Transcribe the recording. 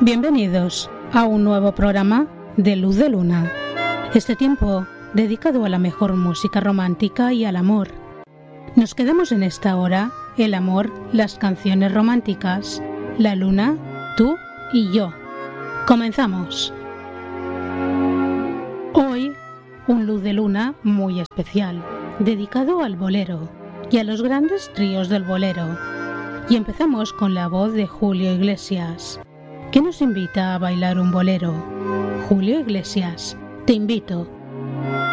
Bienvenidos a un nuevo programa de Luz de Luna. Este tiempo dedicado a la mejor música romántica y al amor. Nos quedamos en esta hora el amor, las canciones románticas, la luna, tú y yo. Comenzamos. Hoy, un Luz de Luna muy especial, dedicado al bolero y a los grandes tríos del bolero. Y empezamos con la voz de Julio Iglesias, que nos invita a bailar un bolero. Julio Iglesias, te invito.